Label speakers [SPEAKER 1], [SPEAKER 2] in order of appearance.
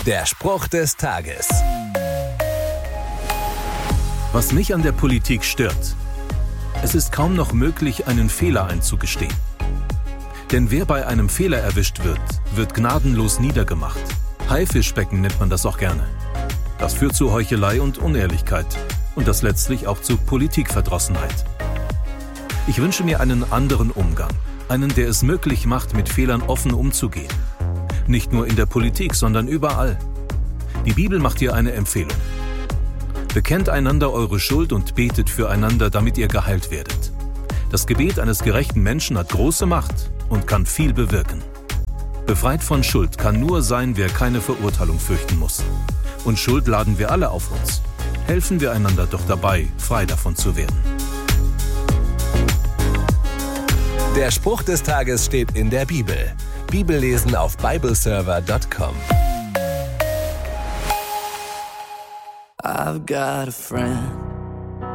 [SPEAKER 1] Der Spruch des Tages.
[SPEAKER 2] Was mich an der Politik stört: Es ist kaum noch möglich, einen Fehler einzugestehen. Denn wer bei einem Fehler erwischt wird, wird gnadenlos niedergemacht. Haifischbecken nennt man das auch gerne. Das führt zu Heuchelei und Unehrlichkeit und das letztlich auch zu Politikverdrossenheit. Ich wünsche mir einen anderen Umgang, einen, der es möglich macht, mit Fehlern offen umzugehen. Nicht nur in der Politik, sondern überall. Die Bibel macht hier eine Empfehlung: Bekennt einander eure Schuld und betet füreinander, damit ihr geheilt werdet. Das Gebet eines gerechten Menschen hat große Macht und kann viel bewirken. Befreit von Schuld kann nur sein, wer keine Verurteilung fürchten muss. Und Schuld laden wir alle auf uns. Helfen wir einander doch dabei, frei davon zu werden.
[SPEAKER 1] Der Spruch des Tages steht in der Bibel. Bibellesen auf bibleserver.com.
[SPEAKER 3] I've got a friend